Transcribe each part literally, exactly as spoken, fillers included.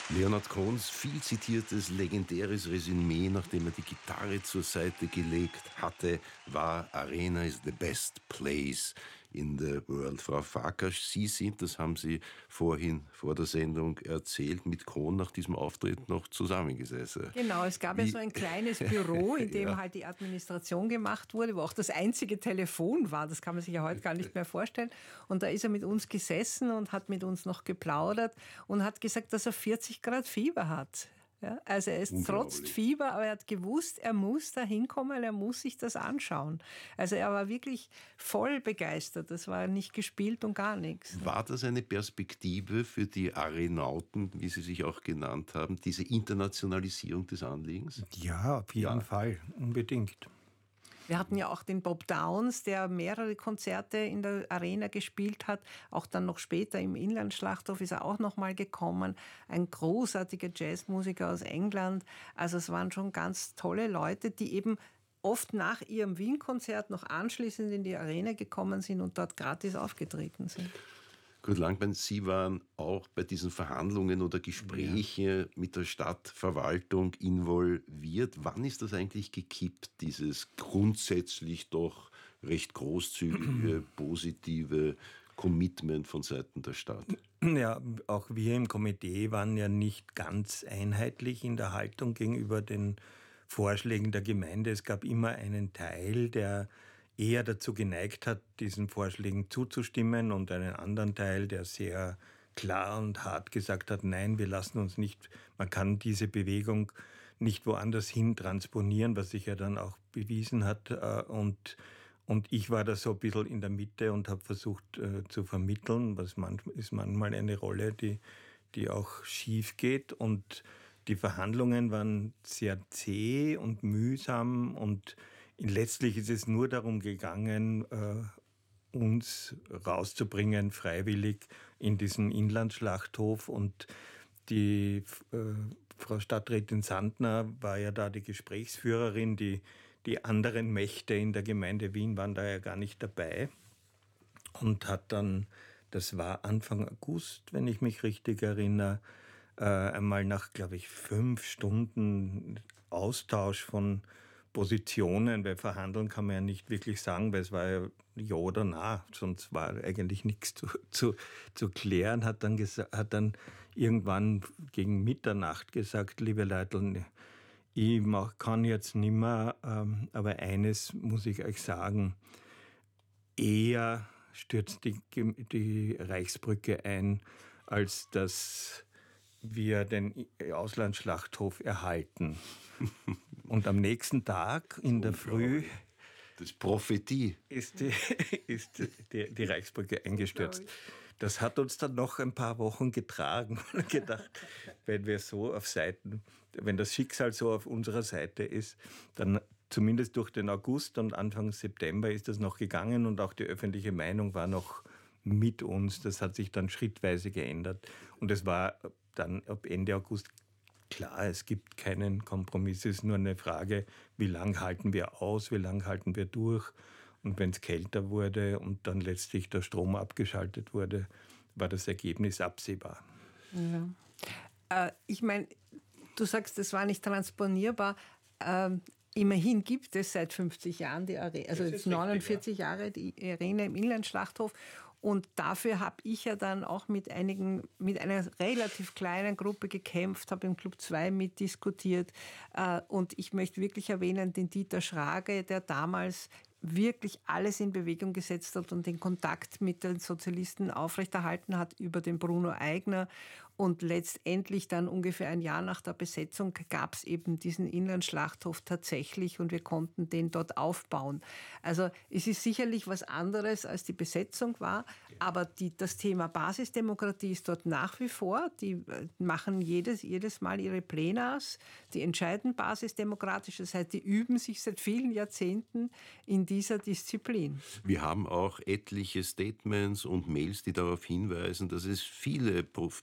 Leonhard Cohns viel zitiertes, legendäres Resümee, nachdem er die Gitarre zur Seite gelegt hatte, war: Arena is the best place in the world. Frau Farkas, Sie sind, das haben Sie vorhin vor der Sendung erzählt, mit Cohn nach diesem Auftritt noch zusammengesessen. Genau, es gab Wie? ja so ein kleines Büro, in dem ja. halt die Administration gemacht wurde, wo auch das einzige Telefon war. Das kann man sich ja heute gar nicht mehr vorstellen. Und da ist er mit uns gesessen und hat mit uns noch geplaudert und hat gesagt, dass er vierzig Grad Fieber hat. Ja, also er ist trotz Fieber, aber er hat gewusst, er muss da hinkommen, er muss sich das anschauen. Also er war wirklich voll begeistert, das war nicht gespielt und gar nichts. War das eine Perspektive für die Arenauten, wie Sie sich auch genannt haben, diese Internationalisierung des Anliegens? Ja, auf jeden ja. Fall, unbedingt. Wir hatten ja auch den Bob Downs, der mehrere Konzerte in der Arena gespielt hat. Auch dann noch später im Inlandschlachthof ist er auch noch mal gekommen. Ein großartiger Jazzmusiker aus England. Also es waren schon ganz tolle Leute, die eben oft nach ihrem Wien-Konzert noch anschließend in die Arena gekommen sind und dort gratis aufgetreten sind. Kurt Langbein, Sie waren auch bei diesen Verhandlungen oder Gesprächen ja. mit der Stadtverwaltung involviert. Wann ist das eigentlich gekippt, dieses grundsätzlich doch recht großzügige, positive Commitment von Seiten der Stadt? Ja, auch wir im Komitee waren ja nicht ganz einheitlich in der Haltung gegenüber den Vorschlägen der Gemeinde. Es gab immer einen Teil, der eher dazu geneigt hat, diesen Vorschlägen zuzustimmen und einen anderen Teil, der sehr klar und hart gesagt hat, nein, wir lassen uns nicht, man kann diese Bewegung nicht woanders hin transponieren, was sich ja dann auch bewiesen hat. Und, und ich war da so ein bisschen in der Mitte und habe versucht äh, zu vermitteln, was manchmal, ist manchmal eine Rolle, die, die auch schief geht. Und die Verhandlungen waren sehr zäh und mühsam und letztlich ist es nur darum gegangen, uns rauszubringen, freiwillig in diesen Inlandschlachthof. Und die Frau Stadträtin Sandner war ja da die Gesprächsführerin. Die, die anderen Mächte in der Gemeinde Wien waren da ja gar nicht dabei. Und hat dann, das war Anfang August, wenn ich mich richtig erinnere, einmal nach, glaube ich, fünf Stunden Austausch von Positionen, weil verhandeln kann man ja nicht wirklich sagen, weil es war ja ja oder na, sonst war eigentlich nichts zu, zu, zu klären, hat dann, gesa- hat dann irgendwann gegen Mitternacht gesagt, liebe Leute, ich mach, kann jetzt nimmer, ähm, aber eines muss ich euch sagen, eher stürzt die, die Reichsbrücke ein, als dass wir den Auslandsschlachthof erhalten. Und am nächsten Tag in der Früh das Prophetie ist die, ist die, die Reichsbrücke eingestürzt. Das hat uns dann noch ein paar Wochen getragen und gedacht, wenn wir so auf Seiten, wenn das Schicksal so auf unserer Seite ist, dann zumindest durch den August und Anfang September ist das noch gegangen und auch die öffentliche Meinung war noch mit uns. Das hat sich dann schrittweise geändert und es war dann ab Ende August klar, es gibt keinen Kompromiss, es ist nur eine Frage, wie lange halten wir aus, wie lange halten wir durch. Und wenn es kälter wurde und dann letztlich der Strom abgeschaltet wurde, war das Ergebnis absehbar. Ja. Äh, ich meine, du sagst, das war nicht transponierbar. Ähm, immerhin gibt es seit fünfzig Jahren die Arena, also jetzt neunundvierzig richtig, ja. Jahre die Arena im Inlandschlachthof. Und dafür habe ich ja dann auch mit einigen, mit einer relativ kleinen Gruppe gekämpft, habe im Club zwei mitdiskutiert. Und ich möchte wirklich erwähnen, den Dieter Schrage, der damals wirklich alles in Bewegung gesetzt hat und den Kontakt mit den Sozialisten aufrechterhalten hat über den Bruno Eigner. Und letztendlich dann ungefähr ein Jahr nach der Besetzung gab es eben diesen Inlandschlachthof tatsächlich und wir konnten den dort aufbauen. Also es ist sicherlich was anderes, als die Besetzung war, aber die, das Thema Basisdemokratie ist dort nach wie vor. Die machen jedes, jedes Mal ihre Plenars, die entscheiden basisdemokratisch, das heißt, die üben sich seit vielen Jahrzehnten in dieser Disziplin. Wir haben auch etliche Statements und Mails, die darauf hinweisen, dass es viele Protest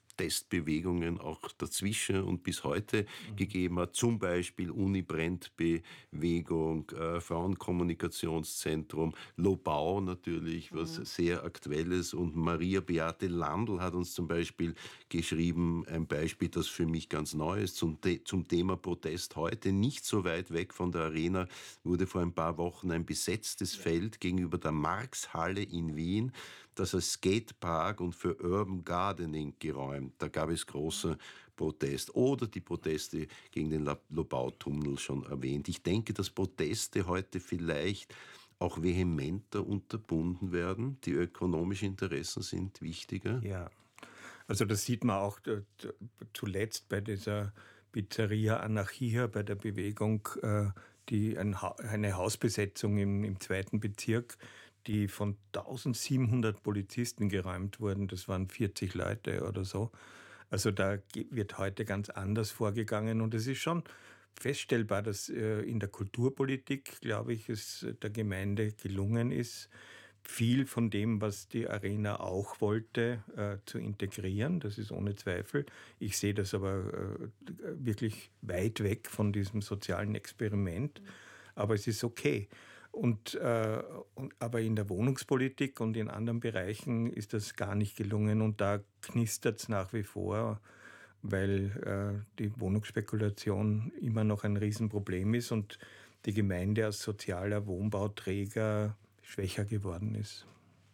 Protestbewegungen auch dazwischen und bis heute mhm. gegeben hat. Zum Beispiel Uni-Brennt-Bewegung, äh, Frauenkommunikationszentrum, Lobau natürlich, was mhm. sehr Aktuelles. Und Maria Beate Landl hat uns zum Beispiel geschrieben, ein Beispiel, das für mich ganz neu ist, zum, zum Thema Protest heute. Nicht so weit weg von der Arena wurde vor ein paar Wochen ein besetztes ja. Feld gegenüber der Marx-Halle in Wien, das als Skatepark und für Urban Gardening geräumt. Da gab es großen Protest. Oder die Proteste gegen den Lobau-Tunnel schon erwähnt. Ich denke, dass Proteste heute vielleicht auch vehementer unterbunden werden. Die ökonomischen Interessen sind wichtiger. Ja, also das sieht man auch äh, zuletzt bei dieser Pizzeria Anarchia, bei der Bewegung, äh, die ein ha- eine Hausbesetzung im, im zweiten Bezirk, die von eintausendsiebenhundert Polizisten geräumt wurden. Das waren vierzig Leute oder so. Also da wird heute ganz anders vorgegangen. Und es ist schon feststellbar, dass äh, in der Kulturpolitik, glaube ich, es der Gemeinde gelungen ist, viel von dem, was die Arena auch wollte, äh, zu integrieren. Das ist ohne Zweifel. Ich sehe das aber äh, wirklich weit weg von diesem sozialen Experiment. Aber es ist okay. Und, äh, und, aber in der Wohnungspolitik und in anderen Bereichen ist das gar nicht gelungen. Und da knistert es nach wie vor, weil äh, die Wohnungsspekulation immer noch ein Riesenproblem ist und die Gemeinde als sozialer Wohnbauträger schwächer geworden ist.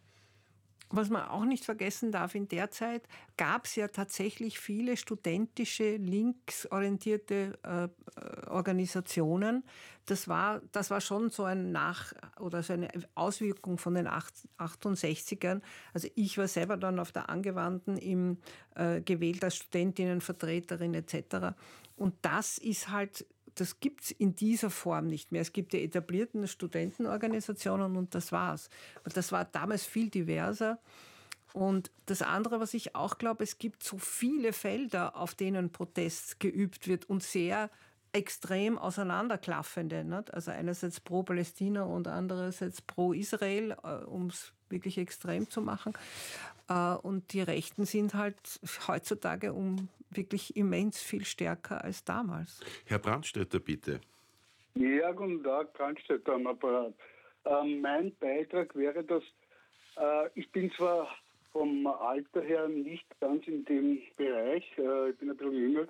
Was man auch nicht vergessen darf, in der Zeit gab es ja tatsächlich viele studentische, linksorientierte äh, Organisationen. Das war, das war schon so ein Nach- oder so eine Auswirkung von den achtundsechzigern. Also ich war selber dann auf der Angewandten im, äh, gewählt als Studentinnenvertreterin et cetera. Und das ist halt... Das gibt es in dieser Form nicht mehr. Es gibt die etablierten Studentenorganisationen und das war's. Und das war damals viel diverser. Und das andere, was ich auch glaube, es gibt so viele Felder, auf denen Protest geübt wird und sehr extrem auseinanderklaffende. Nicht? Also einerseits pro Palästina und andererseits pro Israel, um es wirklich extrem zu machen. Und die Rechten sind halt heutzutage um wirklich immens viel stärker als damals. Herr Brandstätter, bitte. Ja, guten Tag, Brandstätter am Apparat. Ähm, mein Beitrag wäre, dass äh, ich bin zwar vom Alter her nicht ganz in dem Bereich, äh, ich bin ein bisschen jünger,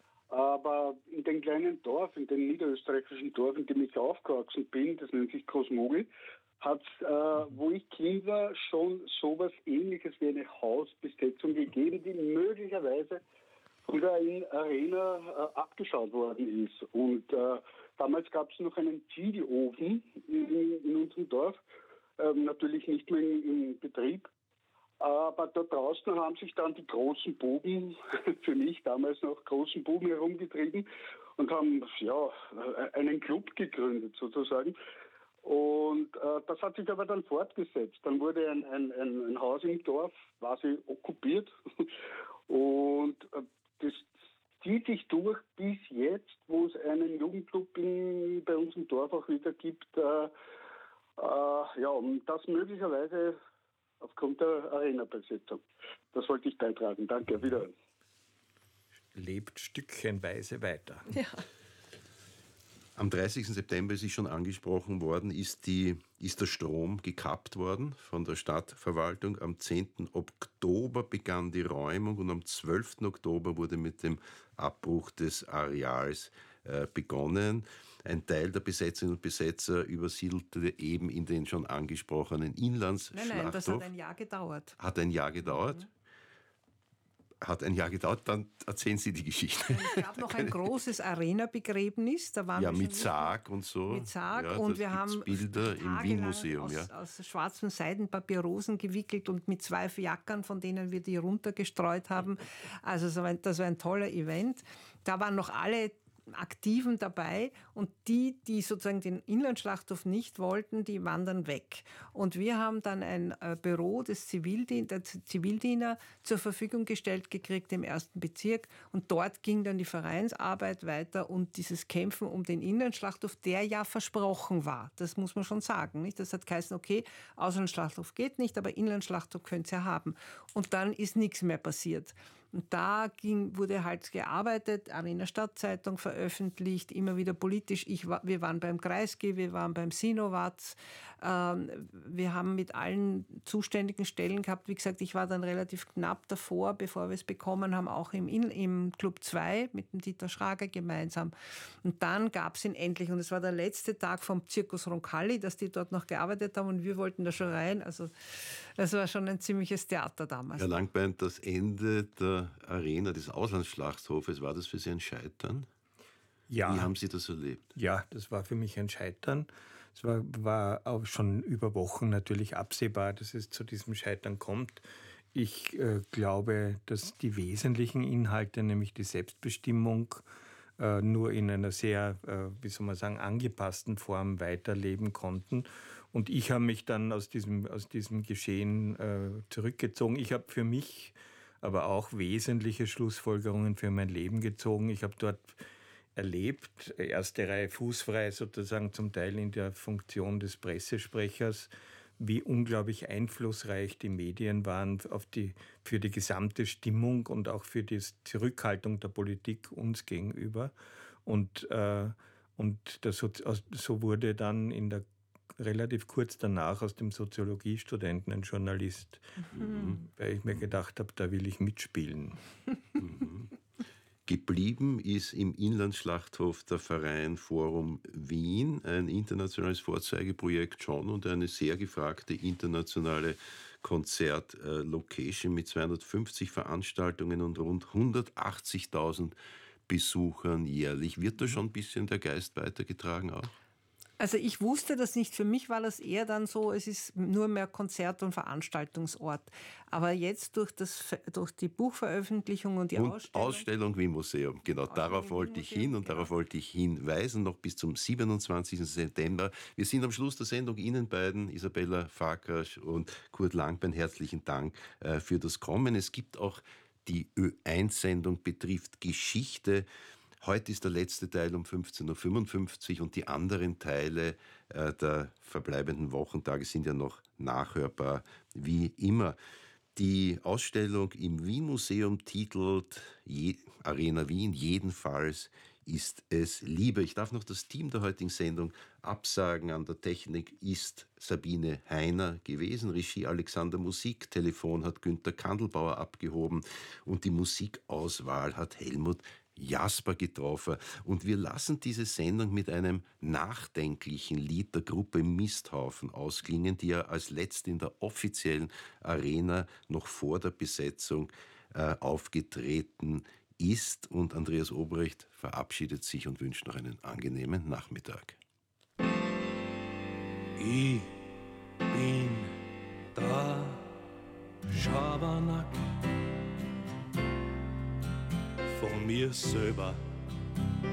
aber in dem kleinen Dorf, in dem niederösterreichischen Dorf, in dem ich aufgewachsen bin, das nennt sich Großmogel, hat es, äh, wo ich Kind war, schon sowas Ähnliches wie eine Hausbesetzung gegeben, die möglicherweise von der Arena äh, abgeschaut worden ist. Und äh, damals gab es noch einen Ziegelofen in, in unserem Dorf, äh, natürlich nicht mehr in, in Betrieb. Aber da draußen haben sich dann die großen Buben, für mich damals noch großen Buben herumgetrieben und haben ja einen Club gegründet sozusagen. Und äh, das hat sich aber dann fortgesetzt. Dann wurde ein, ein, ein, ein Haus im Dorf quasi okkupiert und äh, das zieht sich durch bis jetzt, wo es einen Jugendclub in, bei uns im Dorf auch wieder gibt. Äh, äh, ja, und das möglicherweise aufgrund der Arena-Besetzung. Das wollte ich beitragen. Danke, wiederhören. Lebt stückchenweise weiter. Ja. Am dreißigsten September, es ist schon angesprochen worden, ist, die, ist der Strom gekappt worden von der Stadtverwaltung. Am zehnten Oktober begann die Räumung und am zwölften Oktober wurde mit dem Abbruch des Areals äh, begonnen. Ein Teil der Besetzerinnen und Besetzer übersiedelte eben in den schon angesprochenen Inlandsschlachthof. Nein, nein, das hat ein Jahr gedauert. Hat ein Jahr gedauert? Mhm. Hat ein Jahr gedauert, dann erzählen Sie die Geschichte. Es gab noch ein großes Arena-Begräbnis. Da waren ja, wir mit Sarg und so. Mit Sarg ja, und wir haben Bilder im Wien-Museum. Aus, ja. aus schwarzem Seidenpapier Rosen gewickelt und mit zwei Jackern, von denen wir die runtergestreut haben. Also das war ein toller Event. Da waren noch alle Aktiven dabei und die, die sozusagen den Inlandschlachthof nicht wollten, die waren dann weg. Und wir haben dann ein äh, Büro des Zivildien- der Zivildiener zur Verfügung gestellt gekriegt im ersten Bezirk und dort ging dann die Vereinsarbeit weiter und dieses Kämpfen um den Inlandschlachthof, der ja versprochen war. Das muss man schon sagen. Nicht? Das hat geheißen, okay, Auslandsschlachthof geht nicht, aber Inlandschlachthof könnt ihr haben. Und dann ist nichts mehr passiert. Und da ging, wurde halt gearbeitet, Arena Stadtzeitung veröffentlicht, immer wieder politisch. Ich war, wir waren beim Kreisky, wir waren beim Sinowatz. Ähm, wir haben mit allen zuständigen Stellen gehabt. Wie gesagt, ich war dann relativ knapp davor, bevor wir es bekommen haben, auch im, im Club zwei mit dem Dieter Schrager gemeinsam. Und dann gab es ihn endlich. Und es war der letzte Tag vom Zirkus Roncalli, dass die dort noch gearbeitet haben und wir wollten da schon rein. Also das war schon ein ziemliches Theater damals. Herr Langbein, das Ende der Arena, des Auslandsschlachthofes, war das für Sie ein Scheitern? Ja. Wie haben Sie das erlebt? Ja, das war für mich ein Scheitern. Es war, war auch schon über Wochen natürlich absehbar, dass es zu diesem Scheitern kommt. Ich äh, glaube, dass die wesentlichen Inhalte, nämlich die Selbstbestimmung, äh, nur in einer sehr, äh, wie soll man sagen, angepassten Form weiterleben konnten. Und ich habe mich dann aus diesem, aus diesem Geschehen äh, zurückgezogen. Ich habe für mich aber auch wesentliche Schlussfolgerungen für mein Leben gezogen. Ich habe dort erlebt, erste Reihe fußfrei sozusagen, zum Teil in der Funktion des Pressesprechers, wie unglaublich einflussreich die Medien waren auf die, für die gesamte Stimmung und auch für die Zurückhaltung der Politik uns gegenüber. Und, äh, und das, so wurde dann in der relativ kurz danach aus dem Soziologiestudenten ein Journalist, mhm. weil ich mir gedacht habe, da will ich mitspielen. Mhm. Geblieben ist im Inlandsschlachthof der Verein Forum Wien, ein internationales Vorzeigeprojekt schon und eine sehr gefragte internationale Konzertlocation mit zweihundertfünfzig Veranstaltungen und rund hundertachtzigtausend Besuchern jährlich. Wird da schon ein bisschen der Geist weitergetragen auch? Also ich wusste das nicht. Für mich war das eher dann so, es ist nur mehr Konzert- und Veranstaltungsort. Aber jetzt durch, das, durch die Buchveröffentlichung und die und Ausstellung... Ausstellung Wien Museum, genau, Ausstellung darauf wollte ich hin und genau. darauf wollte ich hinweisen, noch bis zum siebenundzwanzigsten September. Wir sind am Schluss der Sendung. Ihnen beiden, Isabella Farkas und Kurt Langbein, herzlichen Dank äh, für das Kommen. Es gibt auch die Ö eins Sendung, betrifft Geschichte. Heute ist der letzte Teil um fünfzehn Uhr fünfundfünfzig und die anderen Teile äh, der verbleibenden Wochentage sind ja noch nachhörbar, wie immer. Die Ausstellung im Wien-Museum titelt Je- Arena Wien, jedenfalls ist es Liebe. Ich darf noch das Team der heutigen Sendung absagen. An der Technik ist Sabine Heiner gewesen, Regie Alexander Musik, Telefon hat Günter Kandelbauer abgehoben und die Musikauswahl hat Helmut Jasper getroffen. Und wir lassen diese Sendung mit einem nachdenklichen Lied der Gruppe Misthaufen ausklingen, die ja als letzte in der offiziellen Arena noch vor der Besetzung äh, aufgetreten ist. Und Andreas Obrecht verabschiedet sich und wünscht noch einen angenehmen Nachmittag. Ich bin der Schabernack von mir selber